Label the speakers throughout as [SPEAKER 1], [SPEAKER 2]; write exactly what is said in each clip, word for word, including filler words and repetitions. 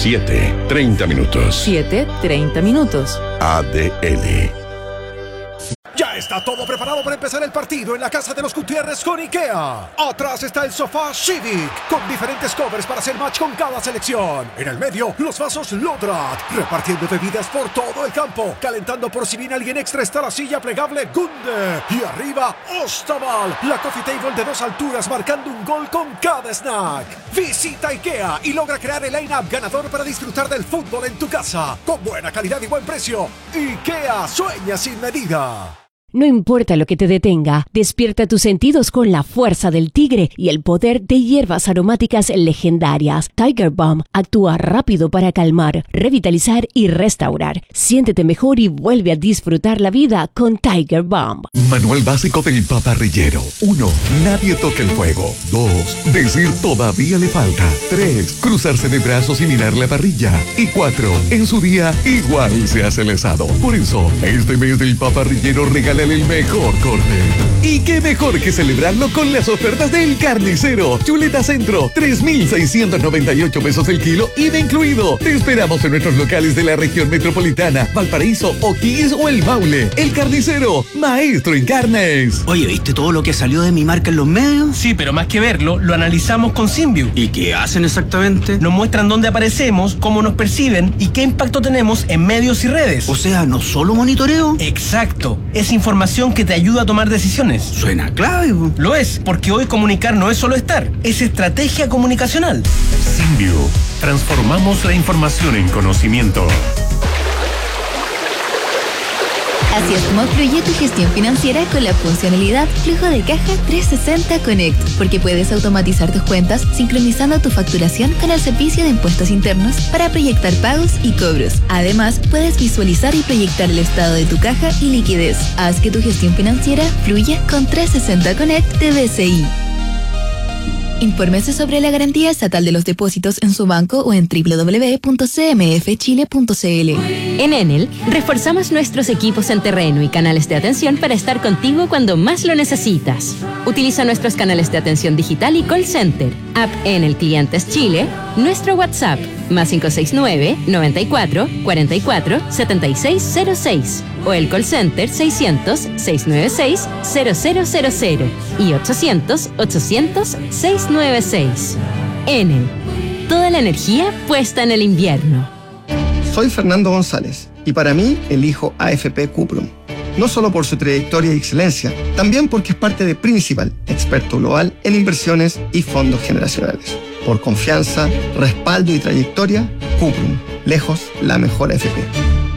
[SPEAKER 1] siete, treinta minutos.
[SPEAKER 2] siete, treinta minutos.
[SPEAKER 1] A D L.
[SPEAKER 3] Ya está todo preparado para empezar el partido en la casa de los Gutiérrez con IKEA. Atrás está el sofá Civic, con diferentes covers para hacer match con cada selección. En el medio, los vasos Lodrat, repartiendo bebidas por todo el campo. Calentando por si viene alguien extra está la silla plegable Gunde. Y arriba, Ostaval, la coffee table de dos alturas marcando un gol con cada snack. Visita IKEA y logra crear el line-up ganador para disfrutar del fútbol en tu casa. Con buena calidad y buen precio. IKEA, sueña sin medida.
[SPEAKER 4] No importa lo que te detenga, despierta tus sentidos con la fuerza del tigre y el poder de hierbas aromáticas legendarias. Tiger Balm actúa rápido para calmar, revitalizar y restaurar. Siéntete mejor y vuelve a disfrutar la vida con Tiger Balm.
[SPEAKER 5] Manual básico del paparrillero. uno. Nadie toque el fuego. dos. Decir todavía le falta. tres. Cruzarse de brazos y mirar la parrilla. Y cuatro. En su día, igual se hace lesado. Por eso, este mes del paparrillero regala el mejor corte. Y qué mejor que celebrarlo con las ofertas del Carnicero. Chuleta Centro, tres mil seiscientos noventa y ocho pesos el kilo, I V A incluido. Te esperamos en nuestros locales de la región metropolitana, Valparaíso, O'Higgins o El Maule. El Carnicero, maestro en carnes.
[SPEAKER 6] Oye, ¿viste todo lo que salió de mi marca en los medios?
[SPEAKER 7] Sí, pero más que verlo, lo analizamos con Symview.
[SPEAKER 6] ¿Y qué hacen exactamente?
[SPEAKER 7] Nos muestran dónde aparecemos, cómo nos perciben y qué impacto tenemos en medios y redes.
[SPEAKER 6] O sea, no solo monitoreo.
[SPEAKER 7] Exacto. Es información que te ayuda a tomar decisiones.
[SPEAKER 6] Suena clave.
[SPEAKER 7] Lo es, porque hoy comunicar no es solo estar, es estrategia comunicacional.
[SPEAKER 8] Symview. Transformamos la información en conocimiento.
[SPEAKER 9] Así es como fluye tu gestión financiera con la funcionalidad Flujo de Caja trescientos sesenta Connect, porque puedes automatizar tus cuentas sincronizando tu facturación con el servicio de impuestos internos para proyectar pagos y cobros. Además, puedes visualizar y proyectar el estado de tu caja y liquidez. Haz que tu gestión financiera fluya con trescientos sesenta Connect de B C I. Infórmese sobre la garantía estatal de los depósitos en su banco o en doble u doble u doble u punto c m f chile punto c l.
[SPEAKER 4] En Enel, reforzamos nuestros equipos en terreno y canales de atención para estar contigo cuando más lo necesitas. Utiliza nuestros canales de atención digital y call center, app Enel Clientes Chile, nuestro WhatsApp, más cinco seis nueve, noventa y cuatro, cuarenta y cuatro, setenta y seis cero seis, o el call center seiscientos, seiscientos noventa y seis, cero cero cero cero y ochocientos, ochocientos, seiscientos noventa y seis. Enel, toda la energía puesta en el invierno.
[SPEAKER 10] Soy Fernando González y para mí elijo A F P Cuprum. No solo por su trayectoria y excelencia, también porque es parte de Principal, experto global en inversiones y fondos generacionales. Por confianza, respaldo y trayectoria, Cuprum, lejos la mejor A F P.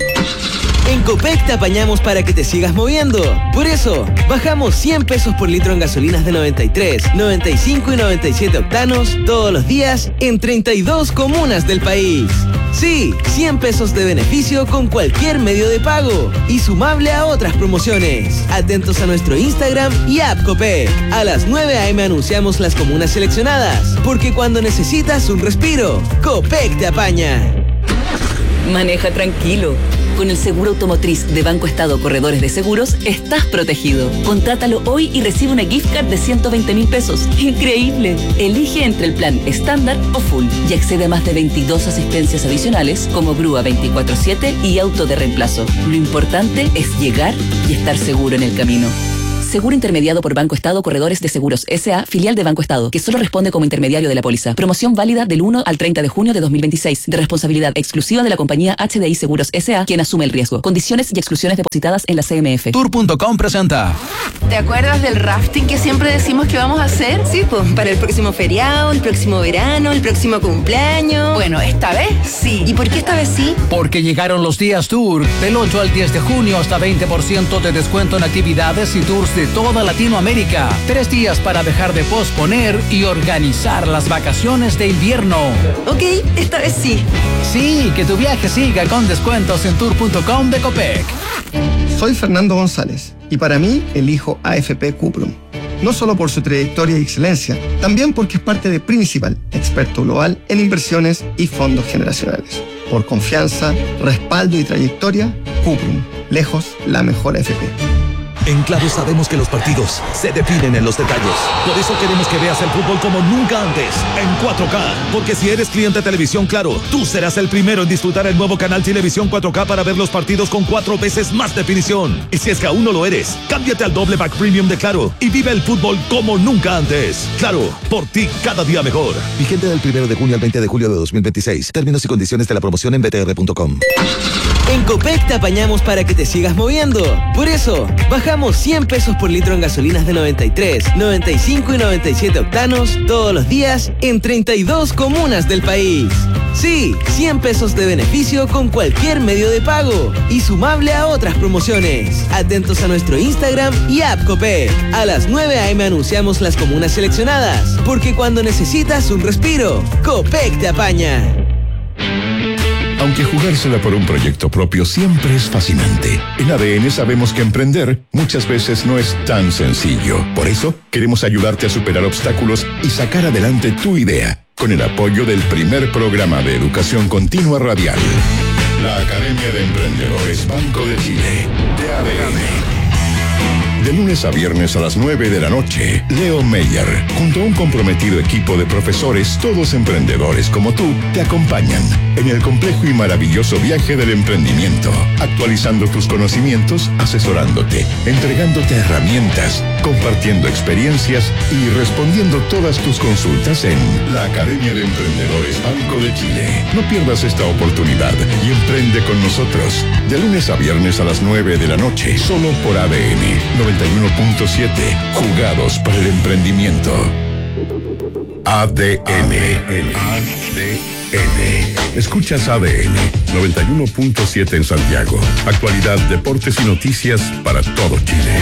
[SPEAKER 11] En Copec te apañamos para que te sigas moviendo. Por eso, bajamos cien pesos por litro en gasolinas de noventa y tres, noventa y cinco y noventa y siete octanos todos los días en treinta y dos comunas del país. Sí, cien pesos de beneficio con cualquier medio de pago y sumable a otras promociones. Atentos a nuestro Instagram y app Copec. A las nueve a eme anunciamos las comunas seleccionadas, porque cuando necesitas un respiro, Copec te apaña.
[SPEAKER 12] Maneja tranquilo. Con el seguro automotriz de Banco Estado Corredores de Seguros, estás protegido. Contrátalo hoy y recibe una gift card de ciento veinte mil pesos. ¡Increíble! Elige entre el plan estándar o full y accede a más de veintidós asistencias adicionales como grúa veinticuatro siete y auto de reemplazo. Lo importante es llegar y estar seguro en el camino. Seguro intermediado por Banco Estado Corredores de Seguros S A, filial de Banco Estado, que solo responde como intermediario de la póliza. Promoción válida del uno al treinta de junio de dos mil veintiséis, de responsabilidad exclusiva de la compañía H D I Seguros S A, quien asume el riesgo. Condiciones y exclusiones depositadas en la C M F.
[SPEAKER 13] Tour punto com presenta.
[SPEAKER 14] ¿Te acuerdas del rafting que siempre decimos que vamos a hacer?
[SPEAKER 15] Sí, pues, para el próximo feriado, el próximo verano, el próximo cumpleaños.
[SPEAKER 14] Bueno, esta vez sí.
[SPEAKER 15] ¿Y por qué esta vez sí?
[SPEAKER 13] Porque llegaron los días Tour, del ocho al diez de junio, hasta veinte por ciento de descuento en actividades y tours de toda Latinoamérica. Tres días para dejar de posponer y organizar las vacaciones de invierno.
[SPEAKER 15] Ok, esta vez sí.
[SPEAKER 13] Sí, que tu viaje siga con descuentos en tour punto com de Copec.
[SPEAKER 10] Soy Fernando González y para mí elijo A F P Cuprum. No solo por su trayectoria y excelencia, también porque es parte de Principal, experto global en inversiones y fondos generacionales. Por confianza, respaldo y trayectoria, Cuprum, lejos la mejor A F P.
[SPEAKER 16] En Claro sabemos que los partidos se definen en los detalles. Por eso queremos que veas el fútbol como nunca antes, en cuatro K. Porque si eres cliente de Televisión Claro, tú serás el primero en disfrutar el nuevo canal Televisión cuatro K para ver los partidos con cuatro veces más definición. Y si es que aún no lo eres, cámbiate al doble pack premium de Claro y vive el fútbol como nunca antes. Claro, por ti cada día mejor. Vigente del primero de junio al veinte de julio de dos mil veintiséis. Términos y condiciones de la promoción en b t r punto com.
[SPEAKER 11] En Copec te apañamos para que te sigas moviendo. Por eso, bajamos cien pesos por litro en gasolinas de noventa y tres, noventa y cinco y noventa y siete octanos todos los días en treinta y dos comunas del país. Sí, cien pesos de beneficio con cualquier medio de pago y sumable a otras promociones. Atentos a nuestro Instagram y app Copec. A las nueve a eme anunciamos las comunas seleccionadas, porque cuando necesitas un respiro, Copec te apaña.
[SPEAKER 1] Aunque jugársela por un proyecto propio siempre es fascinante, en A D N sabemos que emprender muchas veces no es tan sencillo. Por eso, queremos ayudarte a superar obstáculos y sacar adelante tu idea, con el apoyo del primer programa de educación continua radial, la Academia de Emprendedores Banco de Chile, de A D N. De lunes a viernes a las nueve de la noche, Leo Meyer, junto a un comprometido equipo de profesores, todos emprendedores como tú, te acompañan en el complejo y maravilloso viaje del emprendimiento, actualizando tus conocimientos, asesorándote, entregándote herramientas, compartiendo experiencias y respondiendo todas tus consultas en la Academia de Emprendedores Banco de Chile. No pierdas esta oportunidad y emprende con nosotros. De lunes a viernes a las nueve de la noche, solo por A D N noventa y uno punto siete, jugados para el emprendimiento. A D N. A D N. Escuchas A D N noventa y uno punto siete en Santiago. Actualidad, deportes y noticias para todo Chile.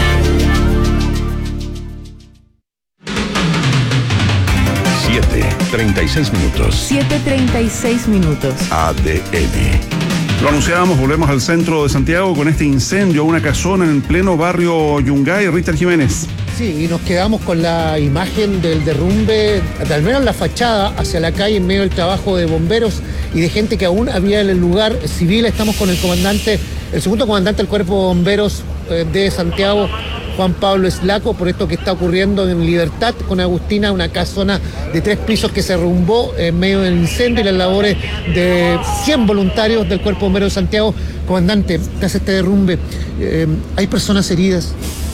[SPEAKER 1] siete, treinta y seis minutos.
[SPEAKER 2] siete treinta y seis minutos.
[SPEAKER 1] A D N.
[SPEAKER 17] Lo anunciábamos, volvemos al centro de Santiago con este incendio a una casona en pleno barrio Yungay. Richard Jiménez.
[SPEAKER 18] Sí, y nos quedamos con la imagen del derrumbe, al menos la fachada hacia la calle, en medio del trabajo de bomberos y de gente que aún había en el lugar civil. Estamos con el comandante, el segundo comandante del Cuerpo de Bomberos eh, de Santiago, Juan Pablo Eslaco, por esto que está ocurriendo en Libertad con Agustina, una casona de tres pisos que se derrumbó en medio del incendio y las labores de cien voluntarios del Cuerpo de Bomberos de Santiago. Comandante, tras este derrumbe, eh, ¿hay personas heridas?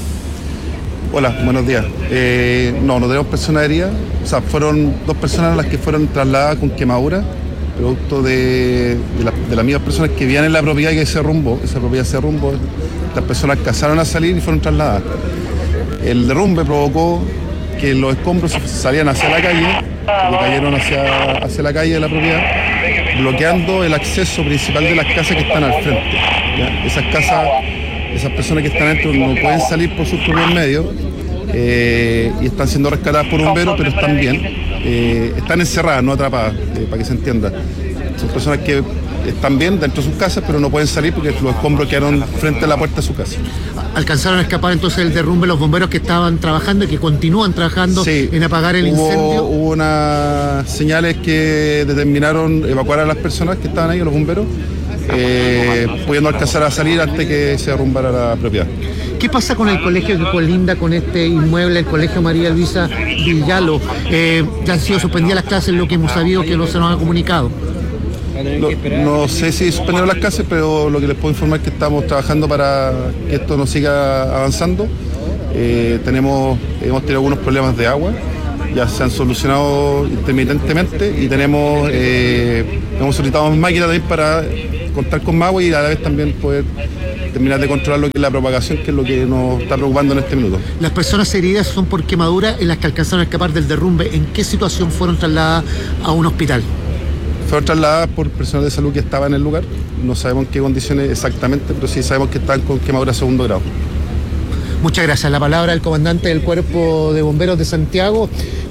[SPEAKER 17] Hola, buenos días. Eh, no, no tenemos personas heridas. O sea, fueron dos personas las que fueron trasladadas con quemadura, producto de, de, la, de las mismas personas que vivían en la propiedad que se derrumbó. Esa propiedad se derrumbó. Estas personas alcanzaron a salir y fueron trasladadas. El derrumbe provocó que los escombros salían hacia la calle, que cayeron hacia, hacia la calle de la propiedad, bloqueando el acceso principal de las casas que están al frente. ¿Ya? Esas casas, esas personas que están dentro no pueden salir por sus propios medios eh, y están siendo rescatadas por bomberos, pero están bien. Eh, están encerradas, no atrapadas, eh, para que se entienda. Son personas que están bien dentro de sus casas, pero no pueden salir porque los escombros quedaron frente a la puerta de su casa.
[SPEAKER 18] ¿Alcanzaron a escapar entonces del derrumbe los bomberos que estaban trabajando y que continúan trabajando sí, en apagar el
[SPEAKER 17] hubo,
[SPEAKER 18] incendio?
[SPEAKER 17] Hubo unas señales que determinaron evacuar a las personas que estaban ahí, los bomberos, eh, pudiendo alcanzar a salir antes que se derrumbara la propiedad.
[SPEAKER 18] ¿Qué pasa con el colegio que colinda con este inmueble, el Colegio María Luisa Villalo? Eh, ya han sido suspendidas las clases, lo que hemos sabido que no se nos ha comunicado.
[SPEAKER 17] No, no sé si suspendieron las clases, pero lo que les puedo informar es que estamos trabajando para que esto no siga avanzando. Eh, tenemos, hemos tenido algunos problemas de agua, ya se han solucionado intermitentemente y tenemos, eh, hemos solicitado más máquinas también para contar con más agua y a la vez también poder terminar de controlar lo que es la propagación, que es lo que nos está preocupando en este minuto.
[SPEAKER 18] Las personas heridas son por quemadura en las que alcanzaron a escapar del derrumbe. ¿En qué situación fueron trasladadas a un hospital?
[SPEAKER 17] Fueron trasladadas por personal de salud que estaba en el lugar. No sabemos en qué condiciones exactamente, pero sí sabemos que están con quemadura de segundo grado.
[SPEAKER 18] Muchas gracias. La palabra del comandante del Cuerpo de Bomberos de Santiago,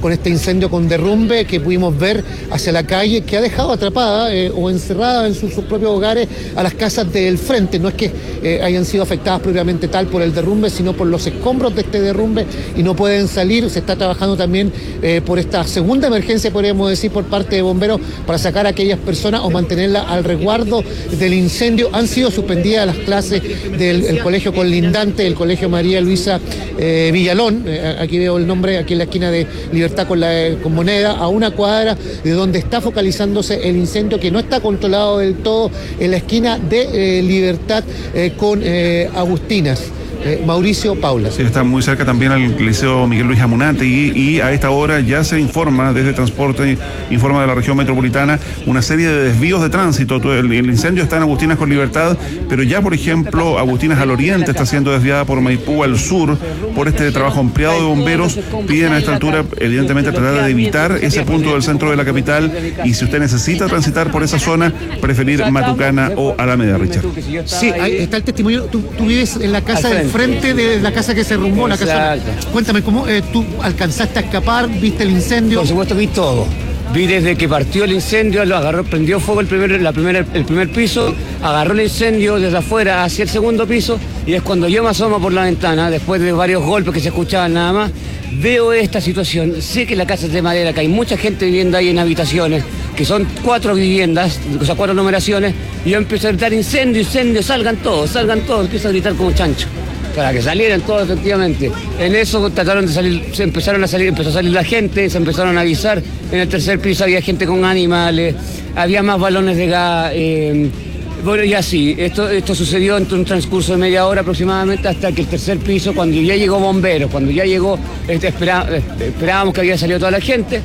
[SPEAKER 18] con este incendio con derrumbe que pudimos ver hacia la calle, que ha dejado atrapada eh, o encerrada en sus, sus propios hogares a las casas del frente. No es que eh, hayan sido afectadas propiamente tal por el derrumbe, sino por los escombros de este derrumbe y no pueden salir. Se está trabajando también eh, por esta segunda emergencia, podríamos decir, por parte de bomberos para sacar a aquellas personas o mantenerlas al resguardo del incendio. Han sido suspendidas las clases del el colegio colindante, el colegio María Luisa eh, Villalón. Eh, aquí veo el nombre, aquí en la esquina de Libertad con, la, con Moneda, a una cuadra de donde está focalizándose el incendio, que no está controlado del todo, en la esquina de eh, Libertad eh, con eh, Agustinas. Eh, Mauricio Paula.
[SPEAKER 19] Sí, está muy cerca también al Liceo Miguel Luis Amunate y, y a esta hora ya se informa desde Transporte, informa de la región metropolitana, una serie de desvíos de tránsito. El, el incendio está en Agustinas con Libertad, pero ya, por ejemplo, Agustinas al oriente está siendo desviada por Maipú al sur por este trabajo ampliado de bomberos. Piden a esta altura, evidentemente, tratar de evitar ese punto del centro de la capital y si usted necesita transitar por esa zona, preferir Matucana o Alameda, Richard.
[SPEAKER 18] Sí, ahí está el testimonio. Tú, tú vives en la casa del frente de la casa que se derrumbó, la casa. Cuéntame, ¿cómo eh, tú alcanzaste a escapar? ¿Viste el incendio?
[SPEAKER 20] Por supuesto, vi todo. Vi desde que partió el incendio, lo agarró, prendió fuego el primer, la primera, el primer piso, agarró el incendio desde afuera hacia el segundo piso y es cuando yo me asomo por la ventana, después de varios golpes que se escuchaban nada más, veo esta situación. Sé que la casa es de madera, que hay mucha gente viviendo ahí en habitaciones, que son cuatro viviendas, o sea, cuatro numeraciones, y yo empiezo a gritar incendio, incendio, salgan todos, salgan todos, empiezo a gritar como chancho. Para que salieran todos, efectivamente. En eso trataron de salir, se empezaron a salir, empezó a salir la gente, se empezaron a avisar. En el tercer piso había gente con animales, había más balones de gas. Eh, bueno, y así, esto, esto sucedió en un transcurso de media hora aproximadamente hasta que el tercer piso, cuando ya llegó bomberos, cuando ya llegó, este, espera, esperábamos que había salido toda la gente.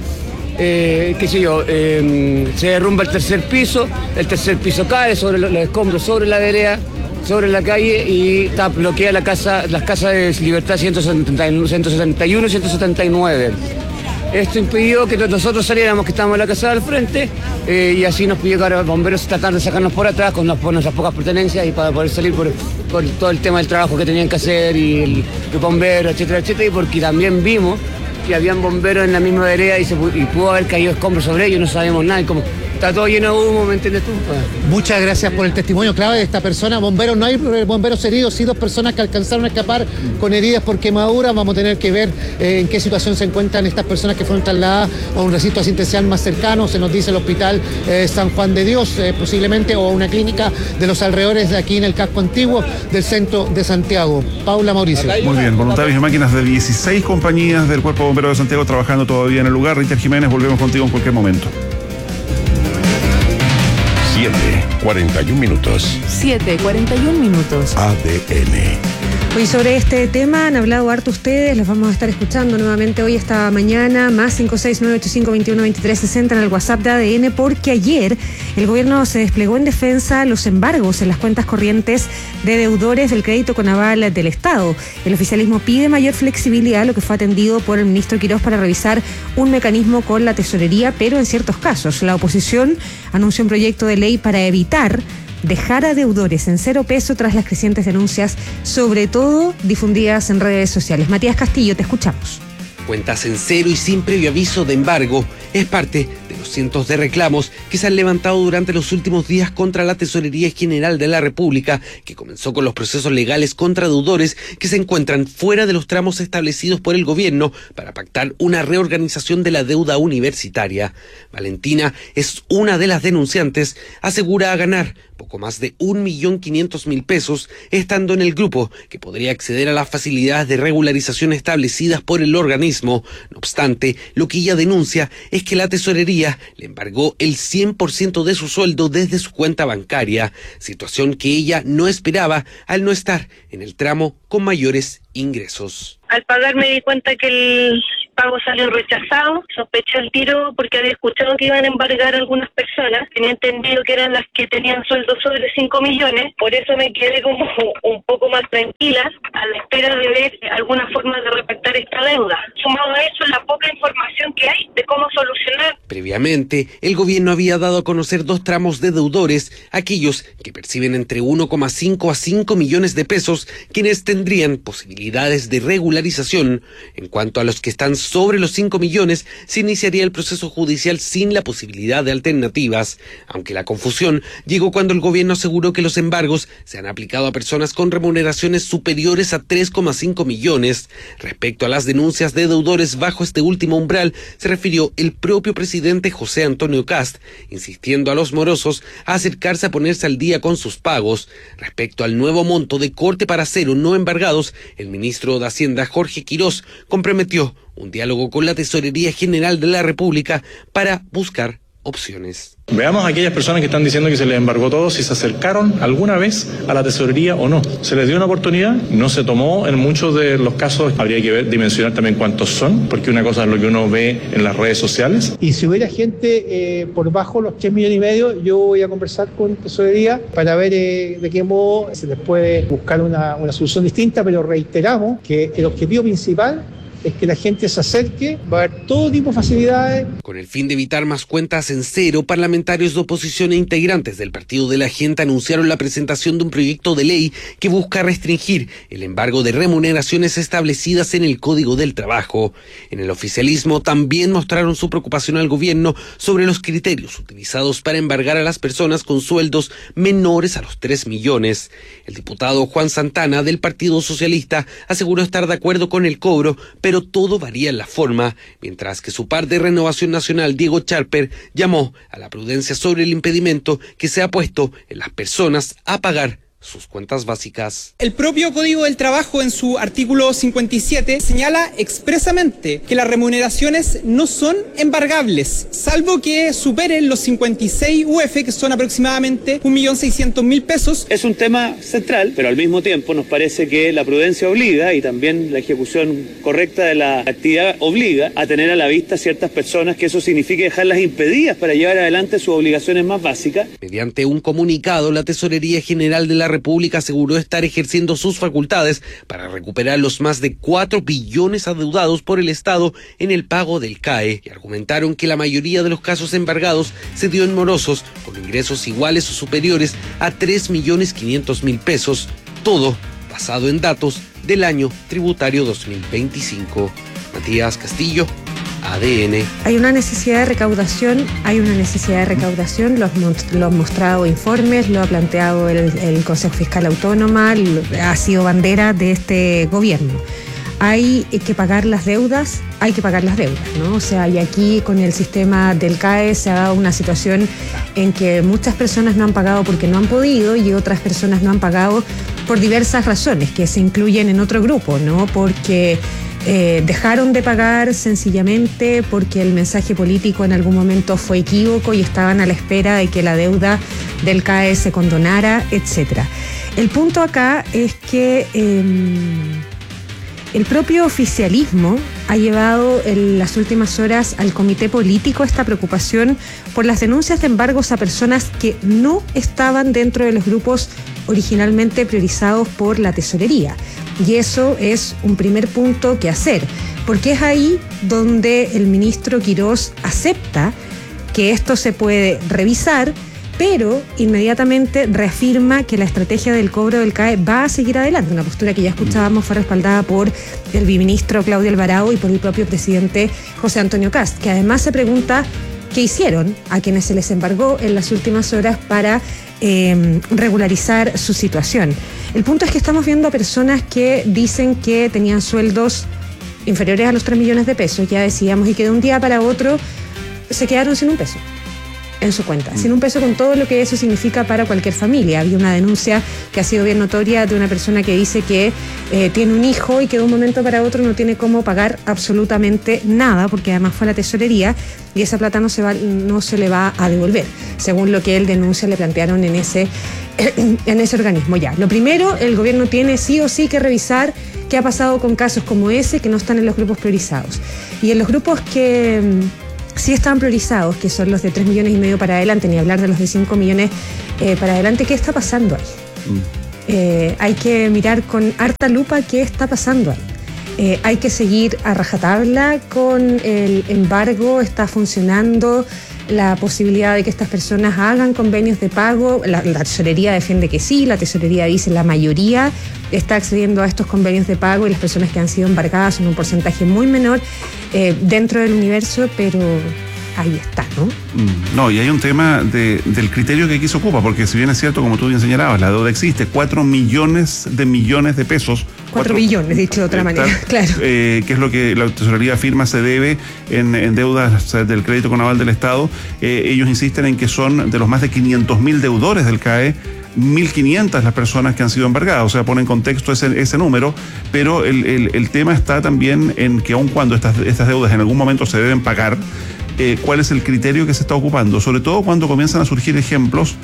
[SPEAKER 20] Eh, qué sé yo, eh, se derrumba el tercer piso, el tercer piso cae sobre los, los escombros, sobre la vereda, sobre la calle y está, bloquea la casa, las casas de Libertad ciento setenta y uno y ciento setenta y nueve. Esto impidió que nosotros saliéramos, que estábamos en la casa del frente, eh, y así nos pidió que ahora los bomberos tratar de sacarnos por atrás con, con nuestras pocas pertenencias y para poder salir por, por todo el tema del trabajo que tenían que hacer y el, el bombero, etcétera, etcétera, y porque también vimos que habían bomberos en la misma vereda y, se, y pudo haber caído escombros sobre ellos, no sabemos nada, y como está todo lleno de humo, ¿me entiendes tú?
[SPEAKER 18] Muchas gracias por el testimonio clave de esta persona. Bomberos, no hay bomberos heridos, sí dos personas que alcanzaron a escapar con heridas por quemaduras. Vamos a tener que ver eh, en qué situación se encuentran estas personas que fueron trasladadas a un recinto asistencial más cercano, se nos dice el hospital eh, San Juan de Dios, eh, posiblemente, o una clínica de los alrededores de aquí en el casco antiguo del centro de Santiago. Paula, Mauricio.
[SPEAKER 19] Muy bien, voluntarios y máquinas de dieciséis compañías del Cuerpo de Bomberos de Santiago trabajando todavía en el lugar. Richard Jiménez, volvemos contigo en cualquier momento.
[SPEAKER 1] siete, cuarenta y un minutos.
[SPEAKER 2] siete, cuarenta y un minutos.
[SPEAKER 1] A D N.
[SPEAKER 21] Hoy sobre este tema han hablado harto ustedes, los vamos a estar escuchando nuevamente hoy esta mañana, más cinco seis nueve ocho cinco dos uno dos tres seis cero en el WhatsApp de A D N, porque ayer el gobierno se desplegó en defensa de los embargos en las cuentas corrientes de deudores del crédito con aval del Estado. El oficialismo pide mayor flexibilidad, lo que fue atendido por el ministro Quirós para revisar un mecanismo con la tesorería, pero en ciertos casos. La oposición anunció un proyecto de ley para evitar dejar a deudores en cero peso tras las crecientes denuncias, sobre todo difundidas en redes sociales. Matías Castillo, te escuchamos.
[SPEAKER 22] Cuentas en cero y sin previo aviso de embargo es parte de los cientos de reclamos que se han levantado durante los últimos días contra la Tesorería General de la República, que comenzó con los procesos legales contra deudores que se encuentran fuera de los tramos establecidos por el gobierno para pactar una reorganización de la deuda universitaria. Valentina es una de las denunciantes, asegura a ganar poco más de un millón quinientos mil pesos, estando en el grupo que podría acceder a las facilidades de regularización establecidas por el organismo. No obstante, lo que ella denuncia es que la tesorería le embargó el cien por ciento de su sueldo desde su cuenta bancaria, situación que ella no esperaba al no estar en el tramo con mayores ingresos.
[SPEAKER 23] Al pagar me di cuenta que el pago salió rechazado, sospeché al tiro porque había escuchado que iban a embargar a algunas personas, tenía entendido que eran las que tenían sueldo sobre cinco millones, por eso me quedé como un poco más tranquila a la espera de ver alguna forma de repactar esta deuda. Sumado a eso, la poca información que hay de cómo solucionar.
[SPEAKER 22] Previamente, el gobierno había dado a conocer dos tramos de deudores, aquellos que perciben entre uno coma cinco a cinco millones de pesos, quienes tendrían posibilidades de regularización. En cuanto a los que están sobre los cinco millones, se iniciaría el proceso judicial sin la posibilidad de alternativas, aunque la confusión llegó cuando el gobierno aseguró que los embargos se han aplicado a personas con remuneraciones superiores a tres coma cinco millones. Respecto a las denuncias de deudores bajo este último umbral, se refirió el propio presidente José Antonio Kast, insistiendo a los morosos a acercarse a ponerse al día con sus pagos. Respecto al nuevo monto de corte para cero no embargados, el ministro de Hacienda Jorge Quirós comprometió un diálogo con la Tesorería General de la República para buscar opciones.
[SPEAKER 3] Veamos a aquellas personas que están diciendo que se les embargó todo, si se acercaron alguna vez a la tesorería o no. Se les dio una oportunidad, no se tomó en muchos de los casos. Habría que ver, dimensionar también cuántos son, porque una cosa es lo que uno ve en las redes sociales.
[SPEAKER 18] Y si hubiera gente eh, por bajo los tres millones y medio, yo voy a conversar con tesorería para ver eh, de qué modo se les puede buscar una, una solución distinta, pero reiteramos que el objetivo principal es que la gente se acerque, va a haber todo tipo de facilidades.
[SPEAKER 22] Con el fin de evitar más cuentas en cero, parlamentarios de oposición e integrantes del Partido de la Gente anunciaron la presentación de un proyecto de ley que busca restringir el embargo de remuneraciones establecidas en el Código del Trabajo. En el oficialismo también mostraron su preocupación al gobierno sobre los criterios utilizados para embargar a las personas con sueldos menores a los tres millones. El diputado Juan Santana del Partido Socialista aseguró estar de acuerdo con el cobro, pero todo varía en la forma, mientras que su par de Renovación Nacional, Diego Charper, llamó a la prudencia sobre el impedimento que se ha puesto en las personas a pagar sus cuentas básicas.
[SPEAKER 5] El propio Código del Trabajo en su artículo cincuenta y siete señala expresamente que las remuneraciones no son embargables, salvo que superen los cincuenta y seis U F, que son aproximadamente un millón seiscientos mil pesos.
[SPEAKER 6] Es un tema central, pero al mismo tiempo nos parece que la prudencia obliga y también la ejecución correcta de la actividad obliga a tener a la vista ciertas personas, que eso significa dejarlas impedidas para llevar adelante sus obligaciones más básicas.
[SPEAKER 22] Mediante un comunicado, la Tesorería General de la República aseguró estar ejerciendo sus facultades para recuperar los más de cuatro billones adeudados por el Estado en el pago del C A E, y argumentaron que la mayoría de los casos embargados se dio en morosos con ingresos iguales o superiores a tres millones quinientos mil pesos, todo basado en datos del año tributario dos mil veinticinco. Matías Castillo, A D N.
[SPEAKER 21] Hay una necesidad de recaudación, hay una necesidad de recaudación, lo, lo han mostrado informes, lo ha planteado el, el Consejo Fiscal Autónoma, lo, ha sido bandera de este gobierno. Hay que pagar las deudas, hay que pagar las deudas, ¿no? O sea, y aquí con el sistema del C A E se ha dado una situación en que muchas personas no han pagado porque no han podido y otras personas no han pagado por diversas razones que se incluyen en otro grupo, ¿no? Porque Eh, dejaron de pagar sencillamente porque el mensaje político en algún momento fue equívoco y estaban a la espera de que la deuda del C A E se condonara, etcétera. El punto acá es que eh, el propio oficialismo ha llevado en las últimas horas al comité político esta preocupación por las denuncias de embargos a personas que no estaban dentro de los grupos originalmente priorizados por la tesorería. Y eso es un primer punto que hacer, porque es ahí donde el ministro Quirós acepta que esto se puede revisar, pero inmediatamente reafirma que la estrategia del cobro del C A E va a seguir adelante, una postura que ya escuchábamos fue respaldada por el viceministro Claudio Alvarado y por el propio presidente José Antonio Kast, que además se pregunta qué hicieron a quienes se les embargó en las últimas horas para eh, regularizar su situación. El punto es que estamos viendo a personas que dicen que tenían sueldos inferiores a los tres millones de pesos, ya decíamos, y que de un día para otro se quedaron sin un peso en su cuenta, sin un peso, con todo lo que eso significa para cualquier familia. Había una denuncia que ha sido bien notoria de una persona que dice que eh, tiene un hijo y que de un momento para otro no tiene cómo pagar absolutamente nada, porque además fue a la tesorería y esa plata no se va, no se le va a devolver, según lo que él denuncia, le plantearon en ese, en ese organismo. Ya, lo primero, el gobierno tiene sí o sí que revisar qué ha pasado con casos como ese que no están en los grupos priorizados. Y en los grupos que sí están priorizados, que son los de tres millones y medio para adelante, ni hablar de los de cinco millones eh, para adelante, ¿qué está pasando ahí? Mm. Eh, hay que mirar con harta lupa qué está pasando ahí. Eh, hay que seguir a rajatabla con el embargo, está funcionando, la posibilidad de que estas personas hagan convenios de pago. La, la tesorería defiende que sí, la tesorería dice la mayoría está accediendo a estos convenios de pago y las personas que han sido embargadas son un porcentaje muy menor eh, dentro del universo, pero ahí está, ¿no?
[SPEAKER 19] No, y hay un tema de, del criterio que aquí se ocupa, porque si bien es cierto, como tú bien señalabas, la deuda existe, cuatro millones de millones de pesos.
[SPEAKER 21] Cuatro billones, dicho de otra manera, claro.
[SPEAKER 19] Eh, que es lo que la tesorería afirma se debe en, en deudas del crédito con aval del Estado. Eh, ellos insisten en que son de los más de quinientos mil deudores del C A E, mil quinientas las personas que han sido embargadas, o sea, pone en contexto ese, ese número, pero el, el, el tema está también en que aun cuando estas, estas deudas en algún momento se deben pagar, Eh, cuál es el criterio que se está ocupando, sobre todo cuando comienzan a surgir ejemplos.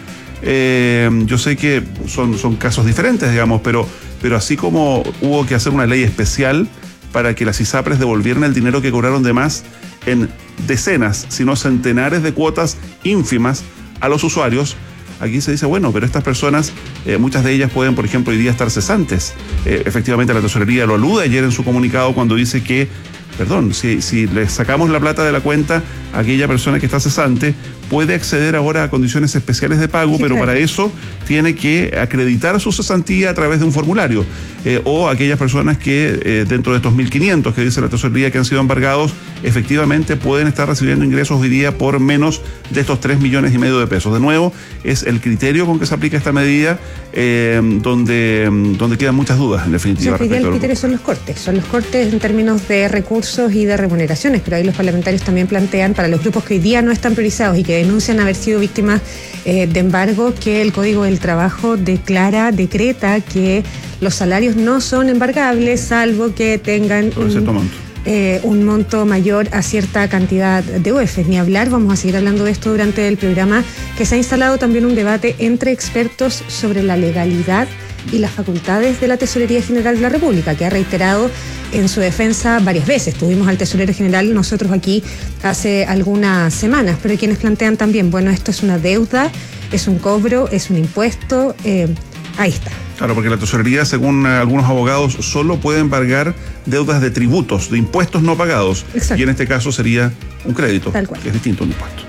[SPEAKER 19] Eh, yo sé que son, son casos diferentes, digamos, pero, pero así como hubo que hacer una ley especial para que las ISAPRES devolvieran el dinero que cobraron de más en decenas, si no centenares de cuotas ínfimas a los usuarios, aquí se dice, bueno, pero estas personas, eh, muchas de ellas pueden, por ejemplo, hoy día estar cesantes. Eh, efectivamente, la tesorería lo alude ayer en su comunicado cuando dice que Perdón, si, si le sacamos la plata de la cuenta a aquella persona que está cesante, puede acceder ahora a condiciones especiales de pago, sí, pero claro, para eso tiene que acreditar su cesantía a través de un formulario. Eh, o aquellas personas que eh, dentro de estos mil quinientos que dice la tesorería que han sido embargados, efectivamente pueden estar recibiendo ingresos hoy día por menos de estos tres millones y medio de pesos. De nuevo, es el criterio con que se aplica esta medida eh, donde, donde quedan muchas dudas, en definitiva.
[SPEAKER 21] Sí, el criterio son los cortes, son los cortes en términos de recursos y de remuneraciones, pero ahí los parlamentarios también plantean para los grupos que hoy día no están priorizados y que denuncian haber sido víctimas eh, de embargo, que el Código del Trabajo declara, decreta que los salarios no son embargables, salvo que tengan
[SPEAKER 19] por cierto monto.
[SPEAKER 21] Eh, un monto mayor a cierta cantidad de U E F. Ni hablar, vamos a seguir hablando de esto durante el programa, que se ha instalado también un debate entre expertos sobre la legalidad y las facultades de la Tesorería General de la República, que ha reiterado en su defensa varias veces. Tuvimos al tesorero general nosotros aquí hace algunas semanas, pero hay quienes plantean también, bueno, esto es una deuda, es un cobro, es un impuesto, eh, ahí está.
[SPEAKER 19] Claro, porque la tesorería, según algunos abogados, solo puede embargar deudas de tributos, de impuestos no pagados. Exacto. Y en este caso sería un crédito,
[SPEAKER 21] tal cual,
[SPEAKER 19] que es distinto a un impuesto.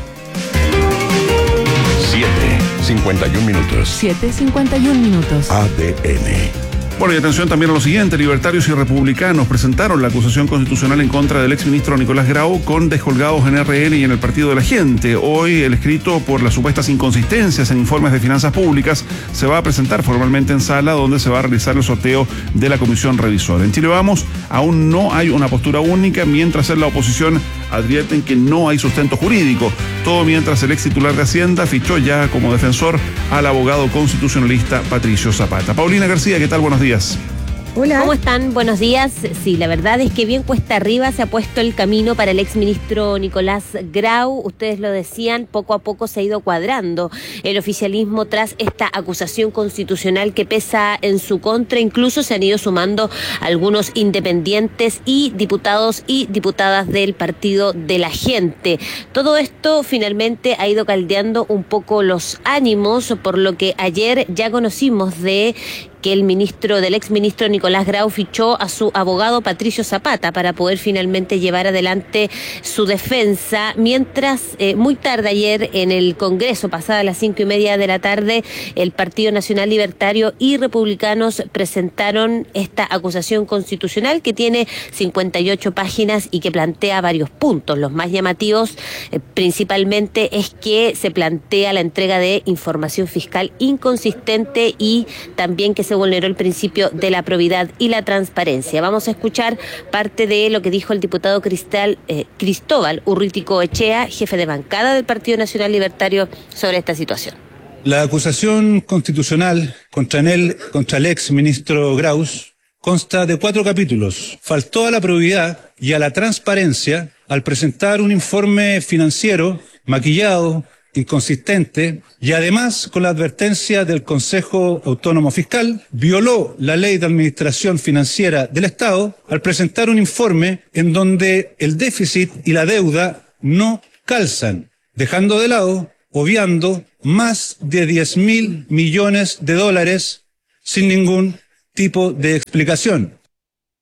[SPEAKER 1] siete cincuenta y un minutos.
[SPEAKER 2] siete cincuenta y un minutos.
[SPEAKER 1] A D N.
[SPEAKER 19] Bueno, y atención también a lo siguiente, libertarios y republicanos presentaron la acusación constitucional en contra del exministro Nicolás Grau con descolgados en R N y en el Partido de la Gente. Hoy el escrito por las supuestas inconsistencias en informes de finanzas públicas se va a presentar formalmente en sala, donde se va a realizar el sorteo de la comisión revisora. En Chile Vamos aún no hay una postura única, mientras en la oposición advierten que no hay sustento jurídico. Todo mientras el ex titular de Hacienda fichó ya como defensor al abogado constitucionalista Patricio Zapata. Paulina García, ¿qué tal? Buenos días.
[SPEAKER 7] Hola. ¿Cómo están? Buenos días. Sí, la verdad es que bien cuesta arriba se ha puesto el camino para el exministro Nicolás Grau. Ustedes lo decían, poco a poco se ha ido cuadrando el oficialismo tras esta acusación constitucional que pesa en su contra. Incluso se han ido sumando algunos independientes y diputados y diputadas del Partido de la Gente. Todo esto finalmente ha ido caldeando un poco los ánimos, por lo que ayer ya conocimos de que el ministro del exministro Nicolás Grau fichó a su abogado Patricio Zapata para poder finalmente llevar adelante su defensa, mientras eh, muy tarde ayer en el Congreso, pasada las cinco y media de la tarde, el Partido Nacional Libertario y Republicanos presentaron esta acusación constitucional que tiene cincuenta y ocho páginas y que plantea varios puntos. Los más llamativos eh, principalmente es que se plantea la entrega de información fiscal inconsistente y también que se vulneró el principio de la probidad y la transparencia. Vamos a escuchar parte de lo que dijo el diputado Cristal, eh, Cristóbal Urrutico Echea, jefe de bancada del Partido Nacional Libertario, sobre esta situación.
[SPEAKER 8] La acusación constitucional contra él, contra el ex ministro Graus consta de cuatro capítulos. Faltó a la probidad y a la transparencia al presentar un informe financiero maquillado, inconsistente, y además con la advertencia del Consejo Autónomo Fiscal, violó la Ley de Administración Financiera del Estado al presentar un informe en donde el déficit y la deuda no calzan, dejando de lado, obviando, más de diez mil millones de dólares sin ningún tipo de explicación.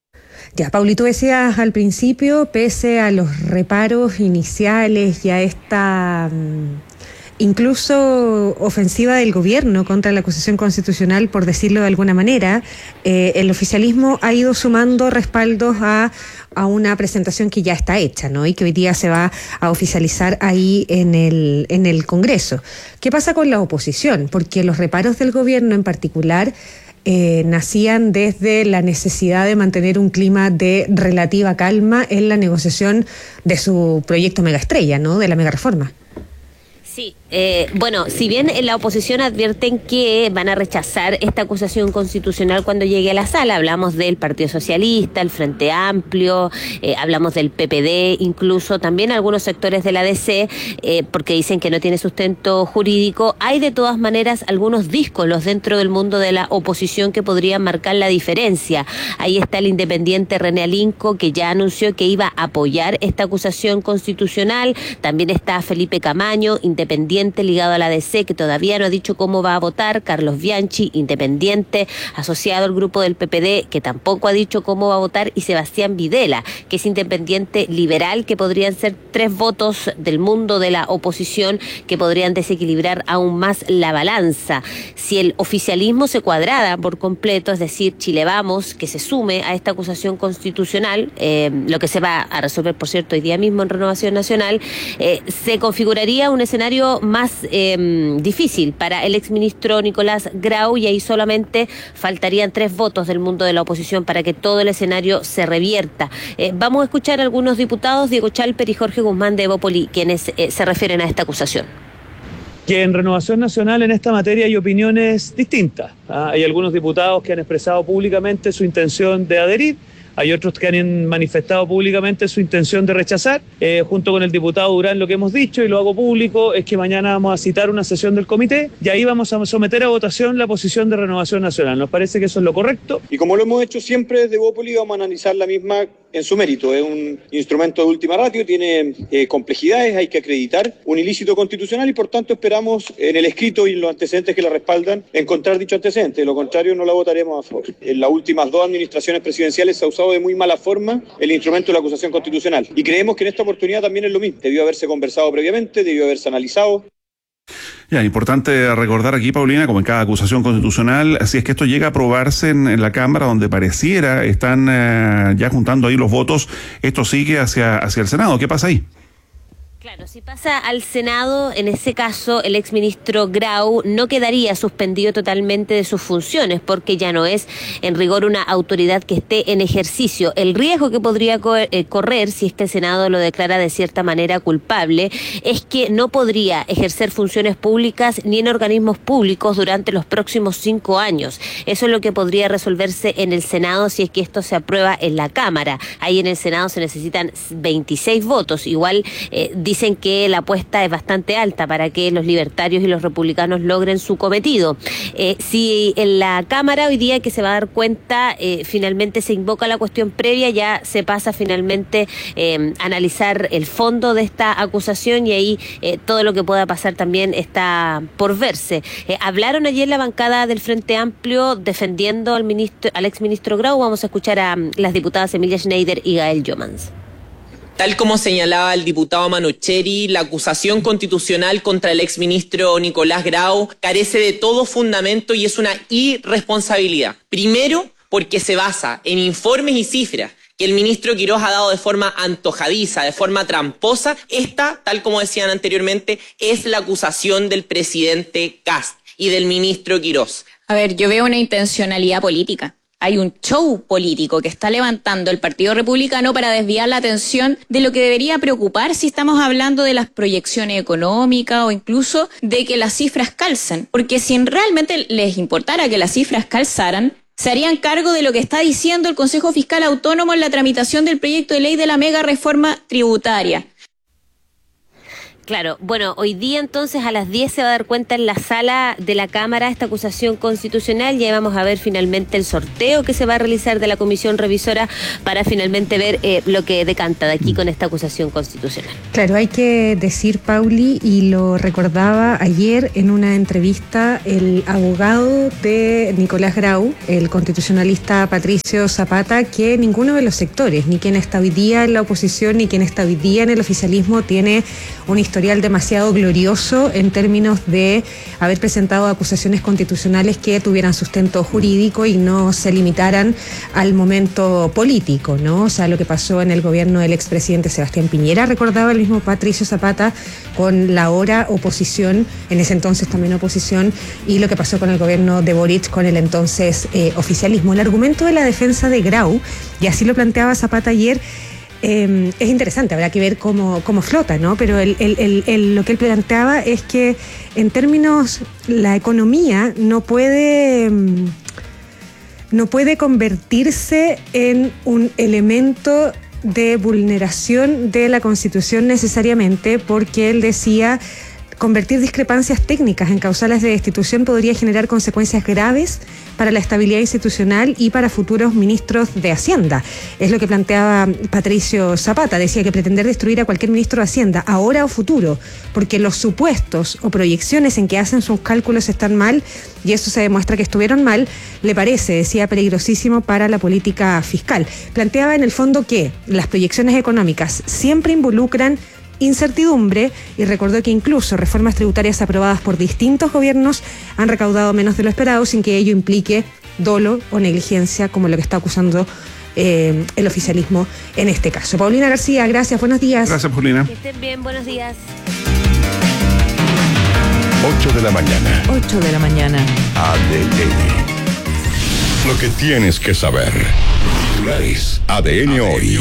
[SPEAKER 21] Ya, Pauli, tú decías al principio, pese a los reparos iniciales y a esta um, incluso ofensiva del gobierno contra la acusación constitucional, por decirlo de alguna manera, eh, el oficialismo ha ido sumando respaldos a, a una presentación que ya está hecha, ¿no? Y que hoy día se va a oficializar ahí en el, en el Congreso. ¿Qué pasa con la oposición? Porque los reparos del gobierno en particular Eh, nacían desde la necesidad de mantener un clima de relativa calma en la negociación de su proyecto megaestrella, ¿no? De la megareforma.
[SPEAKER 7] Sí, eh, bueno, si bien en la oposición advierten que van a rechazar esta acusación constitucional cuando llegue a la sala, hablamos del Partido Socialista, el Frente Amplio, eh, hablamos del P P D, incluso también algunos sectores de la D C, eh, porque dicen que no tiene sustento jurídico, hay de todas maneras algunos díscolos dentro del mundo de la oposición que podrían marcar la diferencia. Ahí está el independiente René Alinco, que ya anunció que iba a apoyar esta acusación constitucional, también está Felipe Camaño, independiente ligado a la D C, que todavía no ha dicho cómo va a votar, Carlos Bianchi, independiente, asociado al grupo del P P D, que tampoco ha dicho cómo va a votar, y Sebastián Videla, que es independiente liberal, que podrían ser tres votos del mundo de la oposición que podrían desequilibrar aún más la balanza. Si el oficialismo se cuadrada por completo, es decir, Chile Vamos, que se sume a esta acusación constitucional, eh, lo que se va a resolver, por cierto, hoy día mismo en Renovación Nacional, eh, se configuraría un escenario más eh, difícil para el exministro Nicolás Grau, y ahí solamente faltarían tres votos del mundo de la oposición para que todo el escenario se revierta. Eh, vamos a escuchar a algunos diputados, Diego Chalper y Jorge Guzmán de Evópoli, quienes eh, se refieren a esta acusación.
[SPEAKER 6] Que en Renovación Nacional en esta materia hay opiniones distintas. ¿ah? Hay algunos diputados que han expresado públicamente su intención de adherir, hay otros que han manifestado públicamente su intención de rechazar. Eh, junto con el diputado Durán, lo que hemos dicho, y lo hago público, es que mañana vamos a citar una sesión del comité y ahí vamos a someter a votación la posición de Renovación Nacional. Nos parece que eso es lo correcto.
[SPEAKER 4] Y como lo hemos hecho siempre desde Evópoli, vamos a analizar la misma en su mérito. Es un instrumento de última ratio, tiene eh, complejidades, hay que acreditar un ilícito constitucional y por tanto esperamos en el escrito y en los antecedentes que la respaldan encontrar dicho antecedente. De lo contrario, no la votaremos a favor. En las últimas dos administraciones presidenciales se ha usado de muy mala forma el instrumento de la acusación constitucional y creemos que en esta oportunidad también es lo mismo. Debió haberse conversado previamente, debió haberse analizado.
[SPEAKER 19] Ya, importante recordar aquí, Paulina, como en cada acusación constitucional, si es que esto llega a aprobarse en, en la Cámara, donde pareciera están eh, ya juntando ahí los votos, esto sigue hacia, hacia el Senado. ¿Qué pasa ahí?
[SPEAKER 7] Claro, si pasa al Senado, en ese caso el exministro Grau no quedaría suspendido totalmente de sus funciones, porque ya no es en rigor una autoridad que esté en ejercicio. El riesgo que podría co- eh, correr, si es que el Senado lo declara de cierta manera culpable, es que no podría ejercer funciones públicas ni en organismos públicos durante los próximos cinco años. Eso es lo que podría resolverse en el Senado si es que esto se aprueba en la Cámara. Ahí en el Senado se necesitan veintiséis votos, igual eh, dicen que la apuesta es bastante alta para que los libertarios y los republicanos logren su cometido. Eh, si en la Cámara hoy día que se va a dar cuenta, eh, finalmente se invoca la cuestión previa, ya se pasa finalmente eh, a analizar el fondo de esta acusación y ahí eh, todo lo que pueda pasar también está por verse. Eh, hablaron ayer la bancada del Frente Amplio defendiendo al ministro, al exministro Grau. Vamos a escuchar a um, las diputadas Emilia Schneider y Gael Jomans.
[SPEAKER 9] Tal como señalaba el diputado Manocheri, la acusación constitucional contra el exministro Nicolás Grau carece de todo fundamento y es una irresponsabilidad. Primero, porque se basa en informes y cifras que el ministro Quirós ha dado de forma antojadiza, de forma tramposa. Esta, tal como decían anteriormente, es la acusación del presidente Kast y del ministro Quirós.
[SPEAKER 12] A ver, yo veo una intencionalidad política. Hay un show político que está levantando el Partido Republicano para desviar la atención de lo que debería preocupar si estamos hablando de las proyecciones económicas o incluso de que las cifras calcen. Porque si realmente les importara que las cifras calzaran, se harían cargo de lo que está diciendo el Consejo Fiscal Autónomo en la tramitación del proyecto de ley de la mega reforma tributaria.
[SPEAKER 7] Claro, bueno, hoy día entonces a las diez se va a dar cuenta en la sala de la Cámara esta acusación constitucional. Ya vamos a ver finalmente el sorteo que se va a realizar de la comisión revisora para finalmente ver eh, lo que decanta de aquí con esta acusación constitucional.
[SPEAKER 21] Claro, hay que decir, Pauli, y lo recordaba ayer en una entrevista el abogado de Nicolás Grau, el constitucionalista Patricio Zapata, que ninguno de los sectores, ni quien está hoy día en la oposición, ni quien está hoy día en el oficialismo, tiene una historial demasiado glorioso en términos de haber presentado acusaciones constitucionales que tuvieran sustento jurídico y no se limitaran al momento político, ¿no? O sea, lo que pasó en el gobierno del expresidente Sebastián Piñera, recordaba el mismo Patricio Zapata, con la ahora oposición, en ese entonces también oposición, y lo que pasó con el gobierno de Boric con el entonces eh, oficialismo. El argumento de la defensa de Grau, y así lo planteaba Zapata ayer, Eh, es interesante, habrá que ver cómo, cómo flota, ¿no? Pero el, el, el, el, lo que él planteaba es que en términos, la economía no puede, no puede convertirse en un elemento de vulneración de la Constitución necesariamente, porque él decía, convertir discrepancias técnicas en causales de destitución podría generar consecuencias graves para la estabilidad institucional y para futuros ministros de Hacienda. Es lo que planteaba Patricio Zapata. Decía que pretender destruir a cualquier ministro de Hacienda, ahora o futuro, porque los supuestos o proyecciones en que hacen sus cálculos están mal, y eso se demuestra que estuvieron mal, le parece, decía, peligrosísimo para la política fiscal. Planteaba en el fondo que las proyecciones económicas siempre involucran incertidumbre, y recordó que incluso reformas tributarias aprobadas por distintos gobiernos han recaudado menos de lo esperado sin que ello implique dolo o negligencia, como lo que está acusando eh, el oficialismo en este caso. Paulina García, gracias, buenos días.
[SPEAKER 19] Gracias, Paulina.
[SPEAKER 7] Que estén bien, buenos días.
[SPEAKER 1] ocho de la mañana.
[SPEAKER 2] ocho de la mañana.
[SPEAKER 1] A D N. Lo que tienes que saber. Titulares. A D N hoy.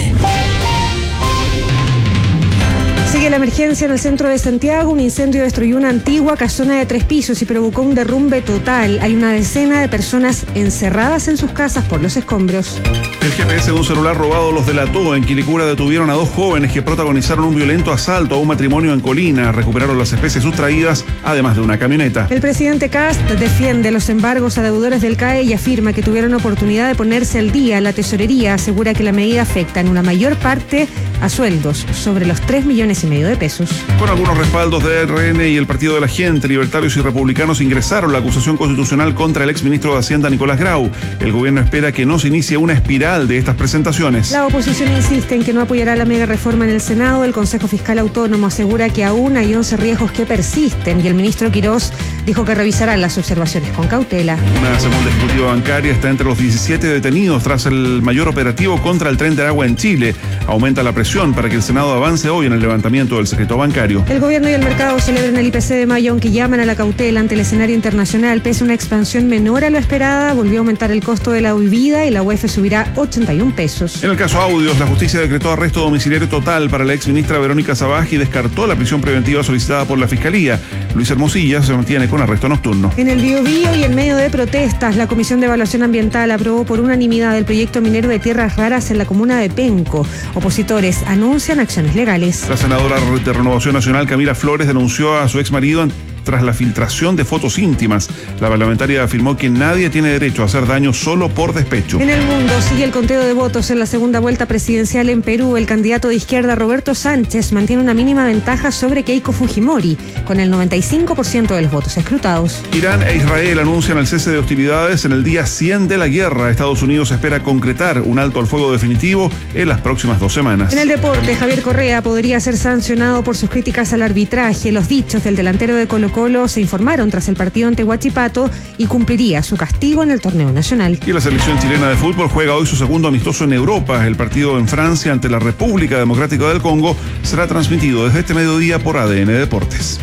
[SPEAKER 21] Sigue la emergencia en el centro de Santiago. Un incendio destruyó una antigua casona de tres pisos y provocó un derrumbe total. Hay una decena de personas encerradas en sus casas por los escombros.
[SPEAKER 19] El G P S de un celular robado los delató. En Quilicura detuvieron a dos jóvenes que protagonizaron un violento asalto a un matrimonio en Colina. Recuperaron las especies sustraídas, además de una camioneta.
[SPEAKER 21] El presidente Kast defiende los embargos a deudores del C A E y afirma que tuvieron oportunidad de ponerse al día. La tesorería asegura que la medida afecta en una mayor parte a sueldos, sobre los tres millones y medio de pesos.
[SPEAKER 19] Con algunos respaldos de R N y el Partido de la Gente, libertarios y republicanos ingresaron la acusación constitucional contra el exministro de Hacienda Nicolás Grau. El gobierno espera que no se inicie una espiral de estas presentaciones.
[SPEAKER 21] La oposición insiste en que no apoyará la mega reforma en el Senado. El Consejo Fiscal Autónomo asegura que aún hay once riesgos que persisten, y el ministro Quirós dijo que revisarán las observaciones con cautela.
[SPEAKER 19] Una segunda ejecutiva bancaria está entre los diecisiete detenidos tras el mayor operativo contra el Tren de Aragua en Chile. Aumenta la presión para que el Senado avance hoy en el levantamiento del secreto bancario.
[SPEAKER 21] El gobierno y el mercado celebran el I P C de mayo, aunque llaman a la cautela ante el escenario internacional. Pese a una expansión menor a lo esperada, volvió a aumentar el costo de la vida y la U E F subirá ochenta y un pesos.
[SPEAKER 19] En el caso Audios, la justicia decretó arresto domiciliario total para la exministra Verónica Sabaj y descartó la prisión preventiva solicitada por la Fiscalía. Luis Hermosilla se mantiene con arresto nocturno.
[SPEAKER 21] En el Biobío y en medio de protestas, la Comisión de Evaluación Ambiental aprobó por unanimidad el proyecto minero de tierras raras en la comuna de Penco. Opositores anuncian acciones legales.
[SPEAKER 19] La senadora de Renovación Nacional, Camila Flores, denunció a su exmarido tras la filtración de fotos íntimas. La parlamentaria afirmó que nadie tiene derecho a hacer daño solo por despecho.
[SPEAKER 21] En el mundo sigue el conteo de votos en la segunda vuelta presidencial en Perú. El candidato de izquierda Roberto Sánchez mantiene una mínima ventaja sobre Keiko Fujimori, con el noventa y cinco por ciento de los votos escrutados.
[SPEAKER 19] Irán e Israel anuncian el cese de hostilidades en el día cien de la guerra. Estados Unidos espera concretar un alto al fuego definitivo en las próximas dos semanas.
[SPEAKER 21] En el deporte, Javier Correa podría ser sancionado por sus críticas al arbitraje. Los dichos del delantero de Colo Colo se informaron tras el partido ante Huachipato y cumpliría su castigo en el torneo nacional.
[SPEAKER 19] Y la selección chilena de fútbol juega hoy su segundo amistoso en Europa. El partido en Francia ante la República Democrática del Congo será transmitido desde este mediodía por A D N Deportes.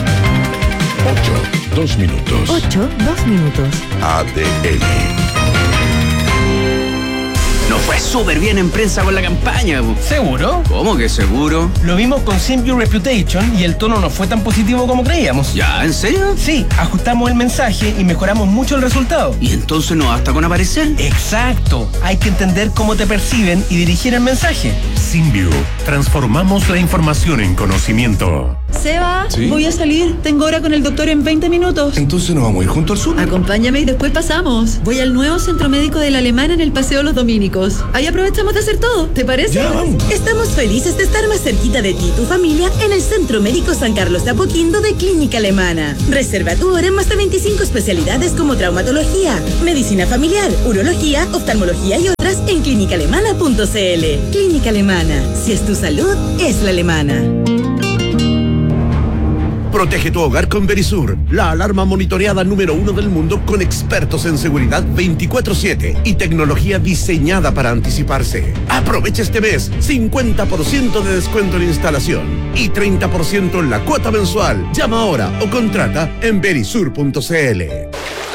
[SPEAKER 1] ocho, dos minutos.
[SPEAKER 2] ocho, dos minutos.
[SPEAKER 1] A D N.
[SPEAKER 13] Nos fue súper bien en prensa con la campaña.
[SPEAKER 14] ¿Seguro?
[SPEAKER 13] ¿Cómo que seguro?
[SPEAKER 14] Lo vimos con Simview Reputation y el tono no fue tan positivo como creíamos.
[SPEAKER 13] ¿Ya? ¿En serio?
[SPEAKER 14] Sí, ajustamos el mensaje y mejoramos mucho el resultado.
[SPEAKER 13] ¿Y entonces no basta con aparecer?
[SPEAKER 14] Exacto. Hay que entender cómo te perciben y dirigir el mensaje.
[SPEAKER 15] Simview. Transformamos la información en conocimiento.
[SPEAKER 10] Seba,
[SPEAKER 15] ¿Sí?
[SPEAKER 10] voy a salir. Tengo hora con el doctor en veinte minutos.
[SPEAKER 15] Entonces nos vamos a ir junto al sur.
[SPEAKER 10] Acompáñame y después pasamos. Voy al nuevo centro médico de la Alemana en el Paseo Los Dominicos. Ahí aprovechamos de hacer todo. ¿Te parece?
[SPEAKER 15] Ya, vamos.
[SPEAKER 16] Estamos felices de estar más cerquita de ti y tu familia en el Centro Médico San Carlos de Apoquindo de Clínica Alemana. Reserva tu hora en más de veinticinco especialidades como traumatología, medicina familiar, urología, oftalmología y otras en clínica alemana punto c l. Clínica Alemana. Si es tu salud, es la alemana.
[SPEAKER 24] Protege tu hogar con Verisur, la alarma monitoreada número uno del mundo con expertos en seguridad veinticuatro siete y tecnología diseñada para anticiparse. Aprovecha este mes cincuenta por ciento de descuento en instalación y treinta por ciento en la cuota mensual. Llama ahora o contrata en verisur punto c l.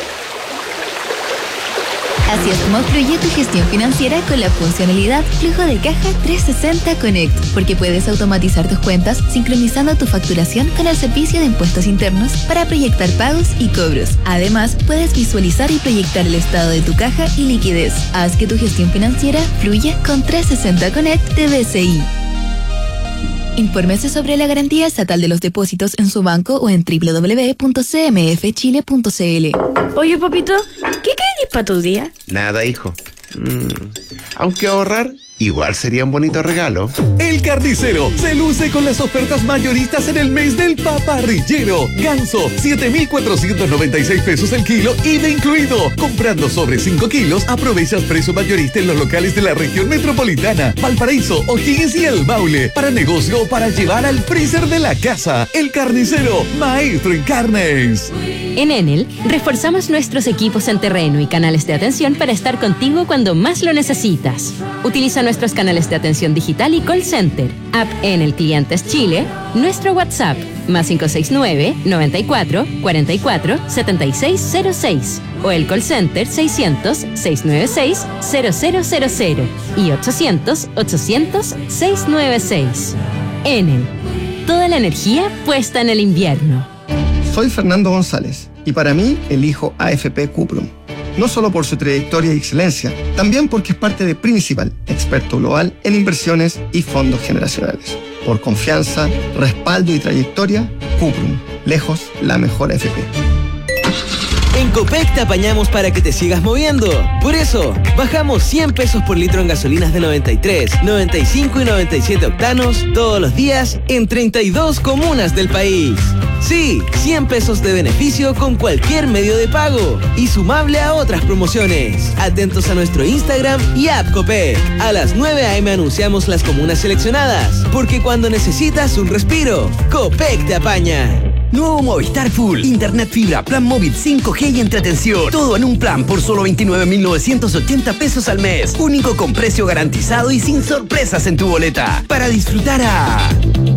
[SPEAKER 25] Así es como fluye tu gestión financiera con la funcionalidad Flujo de Caja trescientos sesenta Connect, porque puedes automatizar tus cuentas sincronizando tu facturación con el servicio de impuestos internos para proyectar pagos y cobros. Además, puedes visualizar y proyectar el estado de tu caja y liquidez. Haz que tu gestión financiera fluya con trescientos sesenta Connect de B C I. Infórmese sobre la garantía estatal de los depósitos en su banco o en doble u doble u doble u punto c m f chile punto c l.
[SPEAKER 26] Oye, papito, ¿qué querés para tu día?
[SPEAKER 27] Nada, hijo. Mm, aunque ahorrar, igual sería un bonito regalo.
[SPEAKER 28] El Carnicero se luce con las ofertas mayoristas en el mes del paparrillero. Ganso, siete mil cuatrocientos noventa y seis pesos el kilo, I V A incluido. Comprando sobre cinco kilos, aprovechas precio mayorista en los locales de la región metropolitana, Valparaíso, O'Higgins y El Maule. Para negocio o para llevar al freezer de la casa. El Carnicero, maestro en carnes.
[SPEAKER 29] En Enel, reforzamos nuestros equipos en terreno y canales de atención para estar contigo cuando más lo necesitas. Utiliza nuestros canales de atención digital y call center, app Enel Clientes Chile, nuestro WhatsApp, más cinco seis nueve, noventa y cuatro, cuarenta y cuatro, setenta y seis cero seis, o el call center seiscientos, seiscientos noventa y seis, cero cero cero cero y ochocientos, ochocientos, seiscientos noventa y seis. Enel, toda la energía puesta en el invierno.
[SPEAKER 30] Soy Fernando González y para mí elijo A F P Cuprum. No solo por su trayectoria y excelencia, también porque es parte de Principal, experto global en inversiones y fondos generacionales. Por confianza, respaldo y trayectoria, Cuprum, lejos la mejor A F P.
[SPEAKER 11] En Copec te apañamos para que te sigas moviendo. Por eso, bajamos cien pesos por litro en gasolinas de noventa y tres, noventa y cinco y noventa y siete octanos todos los días en treinta y dos comunas del país. Sí, cien pesos de beneficio con cualquier medio de pago y sumable a otras promociones. Atentos a nuestro Instagram y app Copec. A las nueve a eme anunciamos las comunas seleccionadas, porque cuando necesitas un respiro, Copec te apaña.
[SPEAKER 31] Nuevo Movistar Full, internet fibra, plan móvil cinco G y entretención. Todo en un plan por solo veintinueve mil novecientos ochenta pesos al mes. Único con precio garantizado y sin sorpresas en tu boleta. Para disfrutar a